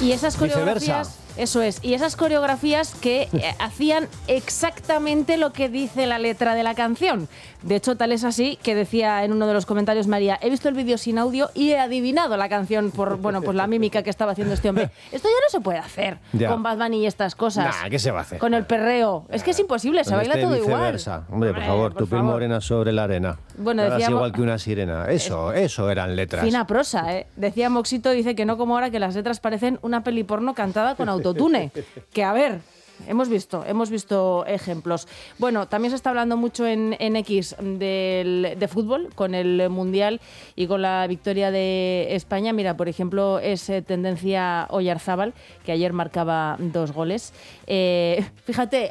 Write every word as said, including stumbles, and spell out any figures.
Y esas coreografías, Viceversa. eso es, y esas coreografías que eh, hacían exactamente lo que dice la letra de la canción. De hecho, tal es así que decía en uno de los comentarios María, he visto el vídeo sin audio y he adivinado la canción por, bueno, pues la mímica que estaba haciendo este hombre. Esto ya no se puede hacer Ya. con Bad Bunny y estas cosas. Nah, ¿qué se va a hacer? Con el perreo. Es que es imposible, se Con baila este todo igual. viceversa. Hombre, por favor, por tu piel favor. morena sobre la arena. Bueno, Hablas decíamos- igual que una sirena. Eso, eso eran letras. Fina prosa, ¿eh? Decía Moxito, dice que no como ahora que las letras parecen una peli porno cantada con autotune. Que a ver, hemos visto, hemos visto ejemplos. Bueno, también se está hablando mucho en, en X del, de fútbol, con el Mundial y con la victoria de España. Mira, por ejemplo, es eh, tendencia Oyarzábal, que ayer marcaba dos goles. Eh, fíjate,